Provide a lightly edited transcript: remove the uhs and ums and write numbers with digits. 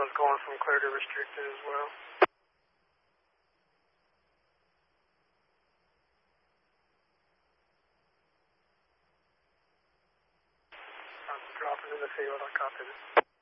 was going from clear to restricted as well. I'm dropping in the field. I copy it.